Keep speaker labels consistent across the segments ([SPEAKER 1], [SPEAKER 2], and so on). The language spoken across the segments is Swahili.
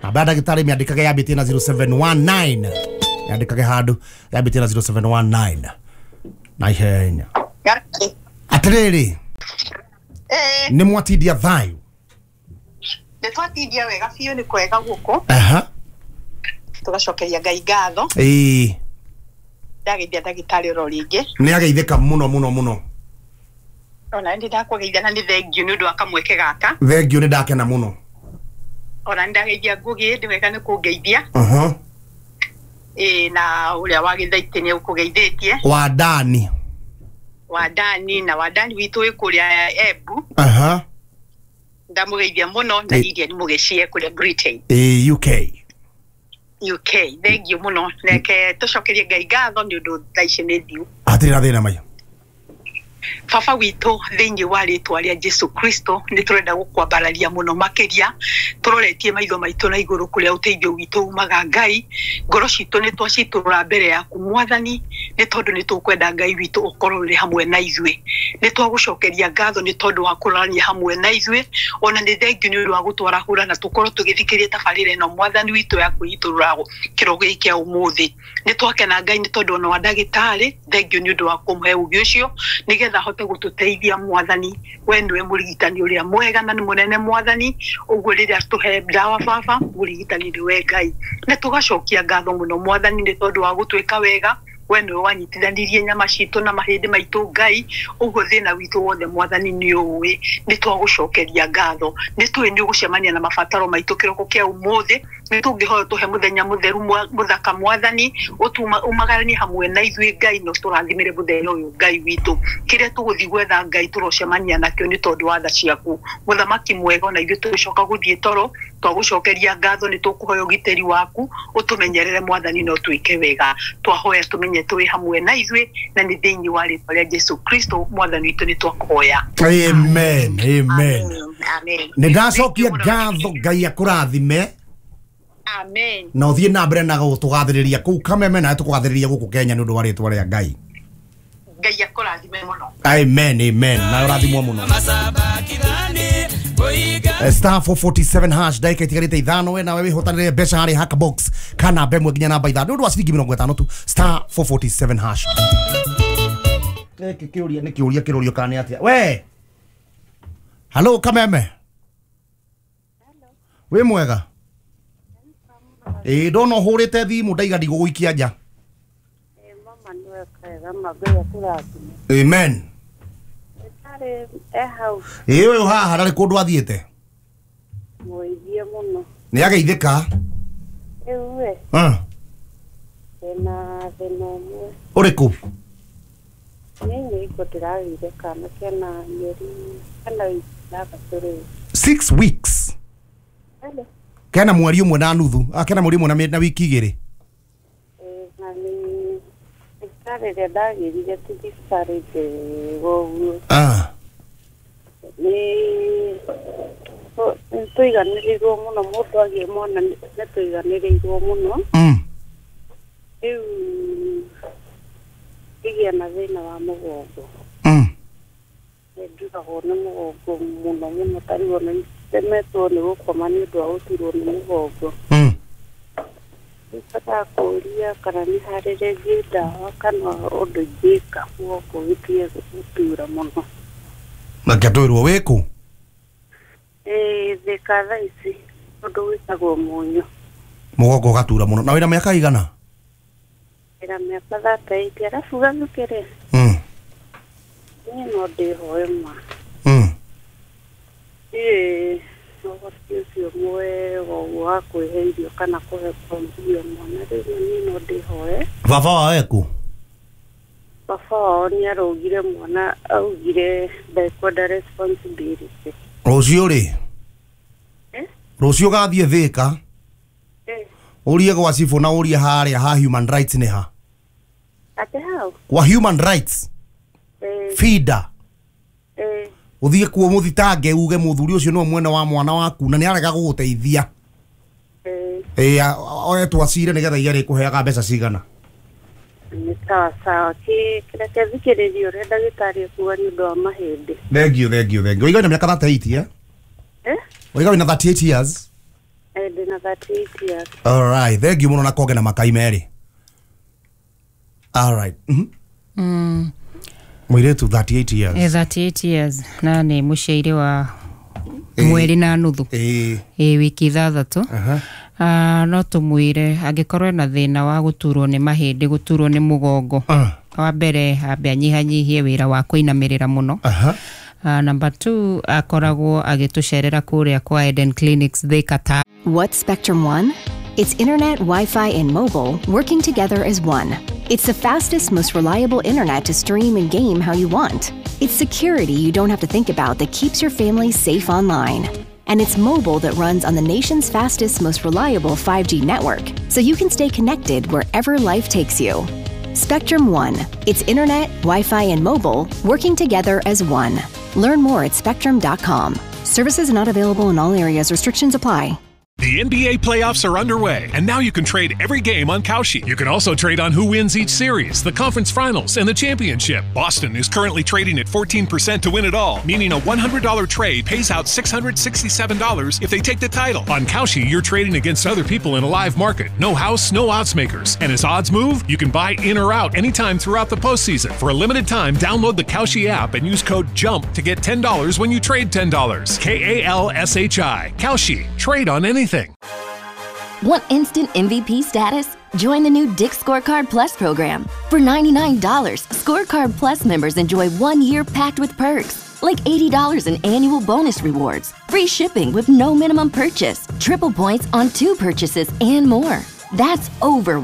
[SPEAKER 1] Namba ya ndagĩtarĩ mĩandĩkage yambĩtie na 0719. Yandĩkage handũ yambĩtie na 0719. Na ihenya. Atĩrĩrĩ. Nĩ mwatindia thayu.
[SPEAKER 2] Nĩ twatindia wega biũ nĩ kwega gũkũ. Tugacokeria Ngai ngatho. Ndagĩithia ndagĩtarĩ oro rĩngĩ.
[SPEAKER 1] Nĩ ageithĩka mũno.
[SPEAKER 2] Ona ndi ndakũgeithia na nĩ thengiũ nĩ ũndũ wa kamweke gaka.
[SPEAKER 1] Thengiũ nĩ ndakena mũno.
[SPEAKER 2] Ona ndageithia Ngugi ndi wega nĩ kũngeithia. Na ũrĩa wagĩthaitĩ nĩ ũkũgeithĩtie. Wadani na Wadani witũ wĩ kũrĩa Embu. Ndamũgeithia mũno na iria nĩ mũgĩcie kũrĩa Britain. UK. Thengiũ mũno. Neke tũcokerie Ngai ngatho nĩ ũndũ thaa ici nĩ thiũ.
[SPEAKER 1] Atĩrĩ thĩna mayo.
[SPEAKER 2] Baba witũ thĩinĩ wa rĩtwa rĩa Jesu Kristo nĩ tũrenda gũkwambararia mũno makĩria tũroretie maitho maitũ na igũrũ kũrĩa ũteithio witũ umaga Ngai ngoro citũ nĩ twacitũra mbere yaku Mwathani nĩ tondũ nĩ tũkwenda Ngai witũ ũkorwo ũrĩ hamwe na ithuĩ nĩ twagũcokeria ngatho nĩ tondũ wa kũrania hamwe na ithuĩ ona nĩ thengiũ nĩ ũndũ wa gũtwarahũra na tũkorwo tũgĩthikĩria tabarĩra ĩno Mwathani witũ ya kwĩitũrũra kĩrogo gĩkĩ kĩa ũmũthĩ nĩ twakena Ngai nĩ tondũ ona wa ndagĩtarĩ thengiũ nĩ ũndũ wa kũmũhe ũgĩ ũcio nĩgetha ahote gũtũteithia Mwathani we nĩwe mũrigitani ũrĩa mwega na nĩ mũnene Mwathani ũguo rĩrĩa tũhe ndawa baba mũrigitani nĩwe Ngai nĩ tũgacokia ngatho mũno Mwathani nĩ tondũ wa gũtwĩka wega we nĩwe wanyitithanirie nyama citũ na mahĩndĩ maitũ Ngai ũguo thĩna witũ wothe Mwathani nĩ ũĩ nĩ twagũcokeria ngatho nĩ tũĩ nĩ ũgũcemania na mabataro maitũ kĩroko kĩa ũmũthĩ nĩ tũngĩhoya tũhe mũthenya mũtheru mũthaka Mwathani umagaranie hamwe na ithuĩ Ngai no tũrathimĩre mũthenya ũyũ Ngai witũ kĩrĩa tũgũthiĩ gwetha Ngai tũrocemania nakĩo nĩ tondũ wa tha ciaku mũthamaki mwega na ithuĩ tũcoka gũthiĩ toro twagũcokeria ngatho nĩ tũkũhoya ũgitĩri waku ũtũmenyerere Mwathani no twĩke wega twahoya tũmenye tũrĩ hamwe na ithuĩ na nĩ thĩinĩ wa rĩtwa rĩa Jesu Kristo Mwathani witũ nĩ twakũhoya
[SPEAKER 1] amen nĩ ndacokia ngatho Ngai akũrathime
[SPEAKER 2] amen
[SPEAKER 1] na ũthiĩ na mbere na gũtũgathĩrĩria kũu Kameme na tũkũgathĩrĩria gũkũ Kenya nĩ ũndũ wa rĩtwa rĩa Ngai
[SPEAKER 2] Ngai akũrathime mũno
[SPEAKER 1] amen na ũrathimwo mũno star 447 hash daika itigarite ithano we na wewe hotanire mbeca harĩ hack box kana bemwe nginya namba ithano ndu wa ciringi 50 tu star 447 hash kiuria ni kiurio kana atia we hello Kameme hello we mwega ndono hurite thimu ndaiga ndigũgũikia nja
[SPEAKER 3] mama niwe kwega magũya kũrathima
[SPEAKER 1] amen Iyo haha harĩ kũndũ athiĩte
[SPEAKER 3] Mũithie mũno
[SPEAKER 1] nĩ ageithĩka
[SPEAKER 3] ewe thĩna ũmwe
[SPEAKER 1] ũrĩkũ
[SPEAKER 3] nĩ iko ndĩragĩire kana kena mĩeri kana ithathatũ
[SPEAKER 1] 6 weeks kena mweri ũmwe na nuthu kena mweri ũmwe na wiki igĩrĩ
[SPEAKER 3] na nĩ rĩrĩa ndagĩrire tũthibitarĩ ũguo nĩ tũiganĩrĩirwo mũno mũndũ agĩmona nĩ tũiganĩrĩirwo mũno rĩu ngĩgĩa na thĩna wa mũgongo nĩ nduragwo nĩ mũgongo mũno tarĩguo nĩ temetwo nĩ gũkoma nĩ ũndũ wa gũturwo nĩ mũgongo Nĩbataga kũria kana nĩ harĩrĩrie ndawa kana ũndũ ingĩka guoko gĩtige gũtura mũno.
[SPEAKER 1] Na kĩatũirwo wĩkũ?
[SPEAKER 3] Thika thaa ici ũndũ wĩtagwo Mũnyũ.
[SPEAKER 1] Mũgongo ũgatura mũno. Na wĩna mĩaka igana?
[SPEAKER 3] Wĩna mĩaka 38 arabu gathukĩre. Niĩ no ndĩhoe ma. Ũcio mwega wa kwĩhe irio kana kũhe kwambia mwana rĩu niĩ no ndĩhoe.
[SPEAKER 1] Baba wawe kũ?
[SPEAKER 3] Baba wao nĩ arũgire mwana augire ndakwenda responsibility.
[SPEAKER 1] Rũciũ rĩ? Rũciũ gathiĩ Thĩka? Ũrie gwa cibũ na ũrie harĩa ha human rights nĩ ha?
[SPEAKER 3] Ate hau?
[SPEAKER 1] Wa human rights? Fida? Uthie kuo muthitange uge muthuri ucio no mwene wa mwana waku na ni arega gũgũteithia oye twacire nigetha igere kuheaga mbeca cigana
[SPEAKER 3] ni sawa kĩreke thikĩrĩrio rĩa ndagĩtarĩ kuga nĩ ũndũ wa mahĩndĩ
[SPEAKER 1] thank you oiga na miaka 38 oiga wina 38 years
[SPEAKER 3] ndina 38 years.
[SPEAKER 1] Alright, thengiũ mũno na konge na makai merĩ. Alright. Mũirĩtu 38 years.
[SPEAKER 4] 38 years na nĩ mũciari wa mweri na nuthu. Wiki 6. No tũmwĩre angĩkorwo na thĩna wa gũturwo nĩ mahĩndĩ, gũturwo nĩ mũgongo. Wa mbere ambe anyihanyihie wĩra wa kũinamĩrĩra mũno. Number 2 akoragwo agĩtũcerera kũrĩa kwa Eden Clinics Thika.
[SPEAKER 5] What's Spectrum One? It's internet, Wi-Fi, and mobile working together as one. It's the fastest, most reliable internet to stream and game how you want. It's security you don't have to think about that keeps your family safe online. And it's mobile that runs on the nation's fastest, most reliable 5G network, so you can stay connected wherever life takes you. Spectrum One. It's internet, Wi-Fi, and mobile working together as one. Learn more at spectrum.com. Services not available in all areas. Restrictions apply.
[SPEAKER 6] The NBA playoffs are underway, and now you can trade every game on Kalshi. You can also trade on who wins each series, the conference finals, and the championship. Boston is currently trading at 14% to win it all, meaning a $100 trade pays out $667 if they take the title. On Kalshi, you're trading against other people in a live market. No house, no odds makers. And as odds move, you can buy in or out anytime throughout the postseason. For a limited time, download the Kalshi app and use code JUMP to get $10 when you trade $10. KALSHI. Kalshi. Trade on anything.
[SPEAKER 7] Want instant MVP status? Join the new Dick's Scorecard Plus program. For $99, Scorecard Plus members enjoy 1 year packed with perks, like $80 in annual bonus rewards, free shipping with no minimum purchase, triple points on 2 purchases, and more. That's over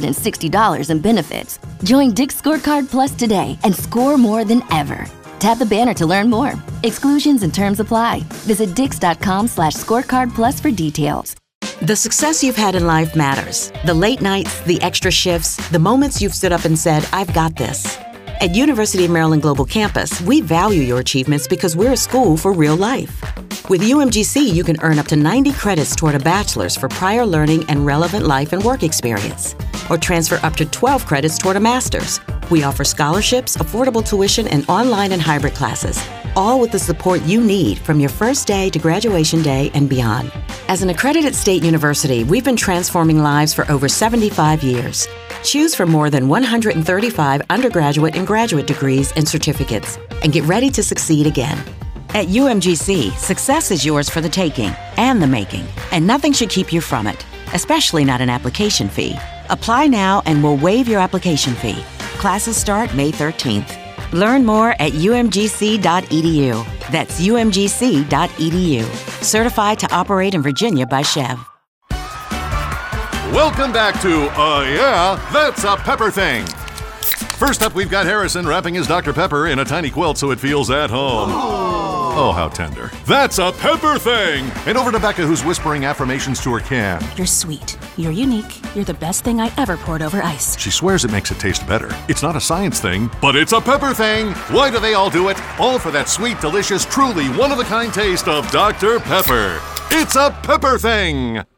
[SPEAKER 7] $160 in benefits. Join Dick's Scorecard Plus today and score more than ever. Tap the banner to learn more. Exclusions and terms apply. Visit dix.com/scorecard plus for details.
[SPEAKER 8] The success you've had in life matters. The late nights, the extra shifts, the moments you've stood up and said, I've got this. At University of Maryland Global Campus, we value your achievements because we're a school for real life. With UMGC, you can earn up to 90 credits toward a bachelor's for prior learning and relevant life and work experience, or transfer up to 12 credits toward a master's. We offer scholarships, affordable tuition, and online and hybrid classes, all with the support you need from your first day to graduation day and beyond. As an accredited state university, we've been transforming lives for over 75 years. Choose from more than 135 undergraduate and graduate degrees and certificates, and get ready to succeed again. At UMGC, success is yours for the taking and the making, and nothing should keep you from it, especially not an application fee. Apply now and we'll waive your application fee. Classes start May 13th. Learn more at umgc.edu. That's umgc.edu. Certified to operate in Virginia by Chev.
[SPEAKER 9] Welcome back to Yeah, That's a Pepper Thing. First up, we've got Harrison wrapping his Dr. Pepper in a tiny quilt so it feels at home. Oh, how tender. That's a Pepper Thing! And over to Becca, who's whispering affirmations to her can.
[SPEAKER 10] You're sweet. You're unique. You're the best thing I ever poured over ice.
[SPEAKER 9] She swears it makes it taste better. It's not a science thing, but it's a Pepper Thing! Why do they all do it? All for that sweet, delicious, truly one-of-a-kind taste of Dr. Pepper. It's a Pepper Thing!